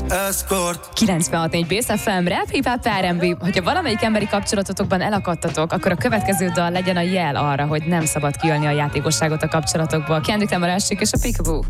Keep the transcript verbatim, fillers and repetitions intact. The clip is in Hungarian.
Escort. kilencvenhat négy Bész ef em, rap, hip-hop, er end bé. Hogyha valamelyik emberi kapcsolatotokban elakadtatok, akkor a következő dal legyen a jel arra, hogy nem szabad kijölni a játékosságot a kapcsolatokból. Kendrick Lamar és a Peekaboo.